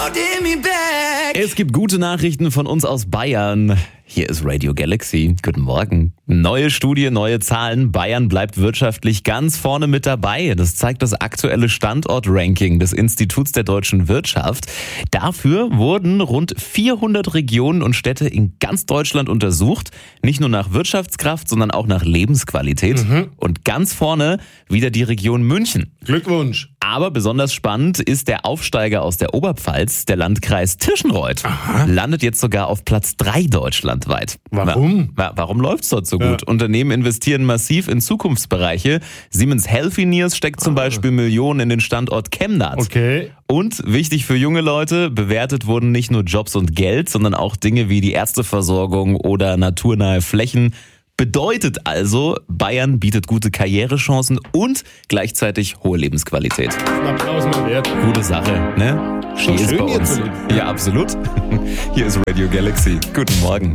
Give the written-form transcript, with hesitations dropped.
Es gibt gute Nachrichten von uns aus Bayern. Hier ist Radio Galaxy. Guten Morgen. Neue Studie, neue Zahlen. Bayern bleibt wirtschaftlich ganz vorne mit dabei. Das zeigt das aktuelle Standortranking des Instituts der deutschen Wirtschaft. Dafür wurden rund 400 Regionen und Städte in ganz Deutschland untersucht. Nicht nur nach Wirtschaftskraft, sondern auch nach Lebensqualität. Und ganz vorne wieder die Region München. Glückwunsch. Aber besonders spannend ist der Aufsteiger aus der Oberpfalz, der Landkreis Tirschenreuth. Landet jetzt sogar auf Platz 3 deutschlandweit. Warum? Warum läuft's dort so gut? Unternehmen investieren massiv in Zukunftsbereiche. Siemens Healthineers steckt zum Beispiel Millionen in den Standort Chemnat. Okay. Und wichtig für junge Leute, bewertet wurden nicht nur Jobs und Geld, sondern auch Dinge wie die Ärzteversorgung oder naturnahe Flächen. Bedeutet also, Bayern bietet gute Karrierechancen und gleichzeitig hohe Lebensqualität. Ein Applaus mal wert. Gute Sache, ne? Ski ist schön bei hier uns. zu leben. Ja, absolut. Hier ist Radio Galaxy. Guten Morgen.